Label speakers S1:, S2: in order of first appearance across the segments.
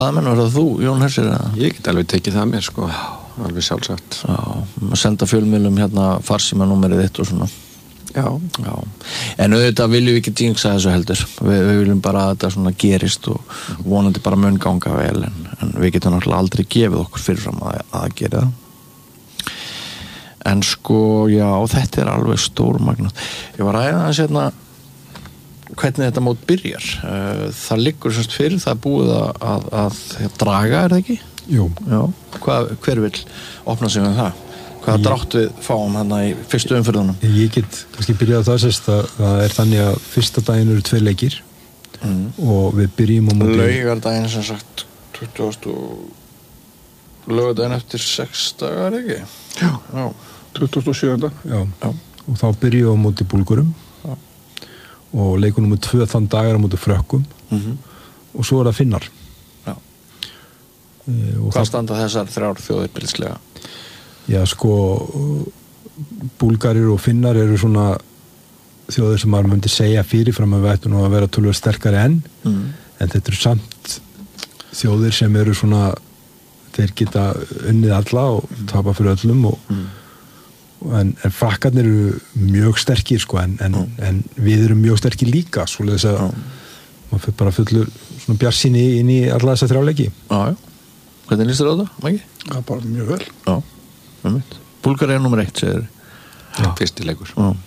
S1: menn var það þú, Jón Hersir?
S2: Ég get alveg tekið það mér, sko. Alveg sjálfsagt.
S1: Já, senda fjölmiðlum hérna farsímanúmerið þitt og svona.
S2: Já.
S1: En auðvitað viljum við ekki jinxa þessu heldur. Við viljum bara að þetta svona gerist og vonandi bara mun ganga vel, en við getum náttúrulega aldrei gefið okkur fyrirfram að gera það. En sko, já, þetta alveg stórmagnað. Ég var að ræða aðeins hérna hvernig þetta mót byrjar. Það liggur semst fyrir, það búið að draga, það ekki?
S3: Jú.
S1: Já. Hver vill opna sig með það? Hvaða drátt við fáum hérna í fyrstu umferðunum?
S3: Ég get kannski byrjað á það sérst að það þannig að fyrsta daginn eru 2 leikir og við byrjum á móti
S1: laugardaginn sem sagt 20. laugardaginn eftir 6 dagar, ekki?
S4: Já. 27.
S3: Já. Og þá byrjum við á móti Búlgurum og leikur númer 2 þann dagar á móti Frökkum og svo það Finnar.
S1: Já. Hvað standa þessar 3 þjóðir byrjuslega?
S3: Já, sko, Búlgarir og Finnar eru svona þjóðir sem maður myndi segja fyrirfram að við ættum að vera tölvöld sterkari en þetta eru samt þjóðir sem eru svona, þeir geta unnið alla og tapa fyrir öllum en Frakkarnir eru mjög sterkir, sko, en við erum mjög sterkir líka, svoleiðis að maður fyrir bara fullur svona bjartsýni inn í alla þessa 3 leiki.
S1: Já. Hvernig lýstir það, Maggi?
S4: Já, bara mjög vel.
S1: Já. Búlgari númer 1, segir
S2: fyrsti leikur.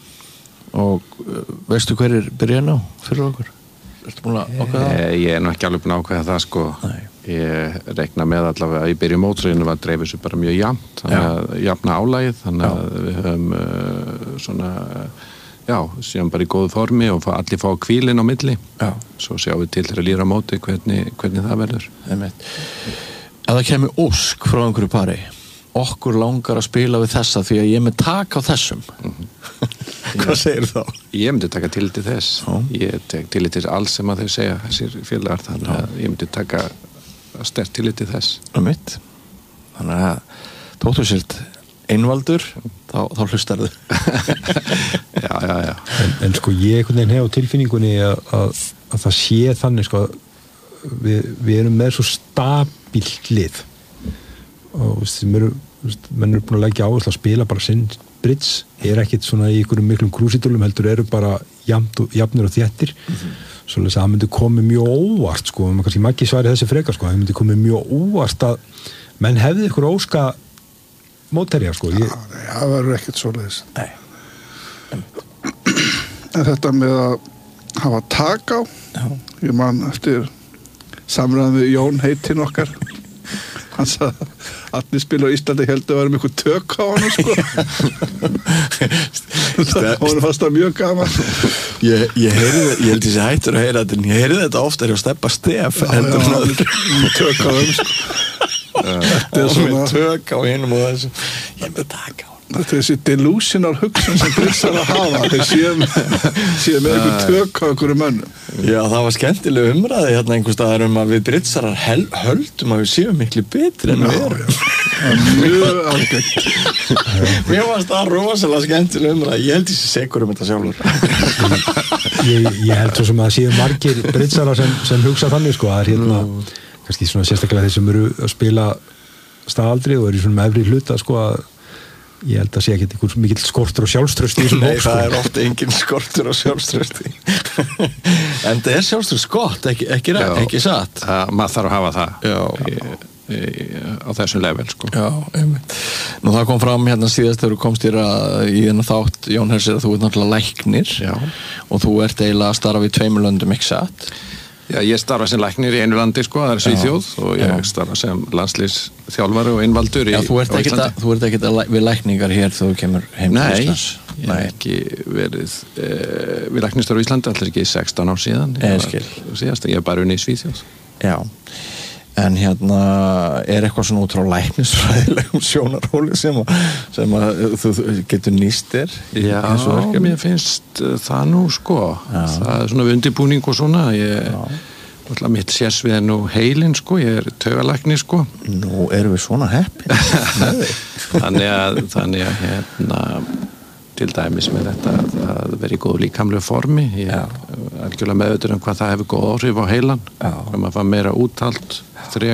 S1: Og veistu hverjir byrja ná fyrir okkur? Ertu búin að ákveða það?
S2: Ég nú ekki alveg búin að ákveða það, sko.
S1: Nei.
S2: Ég reikna með allavega að í byrjun mótsriðinu var dreifið sér bara mjög jafnt, þannig að jafna álagið, þannig að við höfum svona, séum bara í góðu formi og allir fá hvílinn á milli.
S1: Já.
S2: Svo sjáum við til þegar líra móti hvernig það verður.
S1: Ef það kemur ósk frá einhverju pari, okkur langar að spila við þessa því að ég með taka á þessum. Hvað segir þá?
S2: Ég myndi taka til til þess. Ég tek til til alls sem að þau segja þessir félagar, þannig að ég myndi taka sterkt til til þess.
S1: Þannig að þóttu sért einvaldur, þá hlustar þau.
S2: Já.
S3: En sko ég einhvern veginn hef á tilfinningunni að það sé þannig, sko, við erum með svo stabílt lið og menn eru búin að leggja áherslu að spila bara sinn bridge, ekkert svona í einhverjum miklum krúsítulum, heldur eru bara jafnir og þéttir, svolítið að það myndi komið mjög óvart, sko, kannski Maggi svari þessi frekar, sko, það myndi komið mjög óvart að menn hefði ykkur óska mótherja, sko.
S4: Það verður ekkert svoleiðis.
S1: Nei.
S4: En þetta með að hafa tak á, ég man eftir samræðan við Jón heitinn okkar, hann sagði allir spila á Íslandi heldur að vera með eitthvað tök á hann, sko. Hún fannst það mjög gaman.
S1: Ég held þessi hættur að heyra þetta, en ég heyrði þetta ofta að Stebba Stef
S4: tök á þeim, sko. Þetta
S1: svona tök á hinum og þessu. Ég með taka á.
S4: Þetta þessi delusional hugsun sem britsar að hafa, þeir séum með einhver tök á einhverju mönnum.
S1: Já, það var skemmtileg umræði hérna einhvers staðar að við britsarar höldum að við séum miklu betri en við erum.
S4: Mjög algengt.
S1: Mér fannst það rosalega skemmtileg umræði. Ég held þessi segur þetta sjálfur.
S3: Ég held svo sem að séu margir britsarar sem hugsa þannig, sko, að hérna kannski svona sérstaklega þeir sem eru að spila staðaldri og eru svona með efri hluta, sko, að ég held að sé ekki einhver mikill skortur og sjálfströsti í þessum hóp, sko.
S1: Nei, það ofta engin skortur og sjálfströsti. En það sjálfströst gott, ekki satt.
S2: Maður þarf að hafa það á þessum level, sko.
S1: Já, einmitt. Nú það kom fram hérna síðast þegar þú komst í þennan þátt, Jón Hersir, að þú ert náttúrulega læknir.
S2: Já.
S1: Og þú ert eiginlega að starfa í 2 löndum, ekki satt?
S2: Já, ég starfa sem læknir í einu landi, sko, það Svíþjóð, og ég starfa sem landsliðsþjálfari og innvaldur í Íslandi.
S1: Já, þú ert ekkert við lækningar hér þegar þú kemur heim til Íslands?
S2: Nei, ég hef ekki verið við læknistar á Íslandi, allir ekki 16 ár síðan. Ég er bara unni í Svíþjóð.
S1: Já, en hérna eitthvað svona út frá læknisfræðilegum sjónarhóli sem að þú getur nýst þér?
S2: Já, mér finnst það nú, sko. Það svona við undirbúning og svona. Mitt sérsvið nú heilinn, sko. Ég er taugalæknir, sko.
S1: Nú erum við svona heppin.
S2: Þannig að hérna til dæmis með þetta að vera í góðu líkamlegu formi. algjörlega meðvitaður hvað það hefur góð áhrif á heilan, maður fær meira úthald,